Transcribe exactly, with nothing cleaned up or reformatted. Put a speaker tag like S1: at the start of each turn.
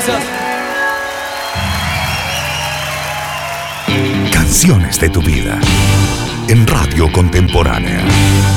S1: gracias.
S2: Canciones de tu vida en Radio Contemporánea.